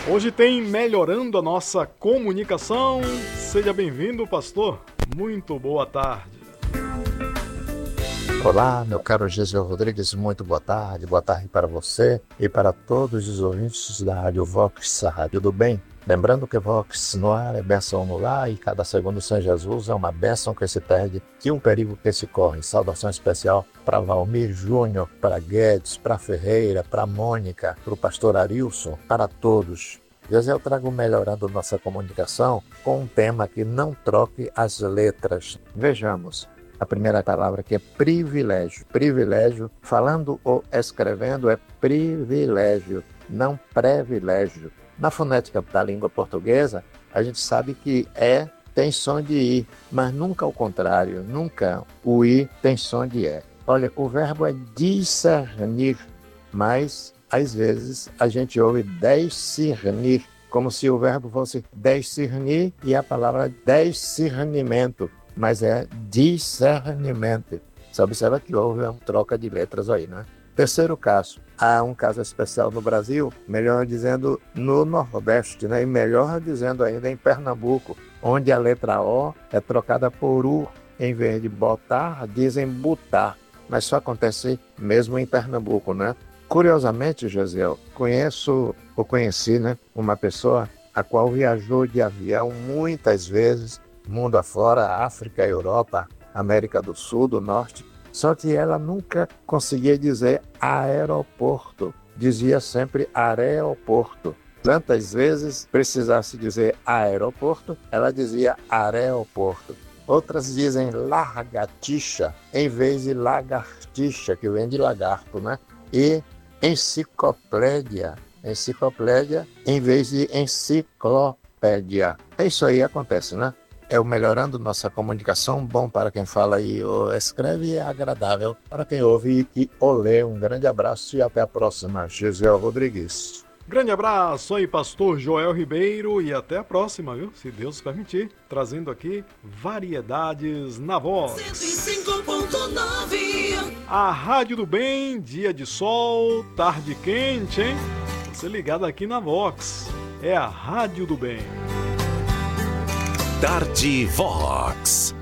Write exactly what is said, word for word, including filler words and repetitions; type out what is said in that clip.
Hoje tem Melhorando a Nossa Comunicação. Seja bem-vindo, pastor. Muito boa tarde. Olá, meu caro Gisel Rodrigues, muito boa tarde. Boa tarde para você e para todos os ouvintes da Rádio Vox, a Rádio do Bem. Lembrando que Vox no ar é bênção no lar e cada segundo sem Jesus é uma bênção que se perde e um perigo que se corre. Saudação especial para Valmir Júnior, para Guedes, para Ferreira, para Mônica, para o pastor Arilson, para todos. Hoje eu trago Melhorando Nossa Comunicação com um tema que não troque as letras. Vejamos. A primeira palavra aqui é privilégio. Privilégio, falando ou escrevendo, é privilégio, não privilégio. Na fonética da língua portuguesa, a gente sabe que é tem som de i, mas nunca o contrário, nunca o i tem som de é. Olha, o verbo é discernir, mas às vezes a gente ouve discernir, como se o verbo fosse discernir e a palavra discernimento. Mas é discernimento. Você observa que houve uma troca de letras aí, né? Terceiro caso, há um caso especial no Brasil, melhor dizendo no Nordeste, né? E melhor dizendo ainda em Pernambuco, onde a letra O é trocada por U, em vez de botar, dizem botar. Mas só acontece mesmo em Pernambuco, né? Curiosamente, Gesiel, conheço, ou conheci, né, uma pessoa a qual viajou de avião muitas vezes, mundo afora, África, Europa, América do Sul, do Norte, só que ela nunca conseguia dizer aeroporto, dizia sempre aeroporto. Tantas vezes precisasse dizer aeroporto, ela dizia aeroporto. Outras dizem lagartixa, em vez de lagartixa, que vem de lagarto, né? E enciclopédia, enciclopédia, em vez de enciclopédia. Isso aí acontece, né? É o Melhorando Nossa Comunicação, bom para quem fala e escreve e é agradável para quem ouve e que o lê. Um grande abraço e até a próxima. Gisel Rodrigues. Grande abraço aí, pastor Joel Ribeiro, e até a próxima, viu? Se Deus permitir, trazendo aqui variedades na voz. cento e cinco ponto nove. A Rádio do Bem, dia de sol, tarde quente, hein? Você ligado aqui na Vox. É a Rádio do Bem. Tarde Vox.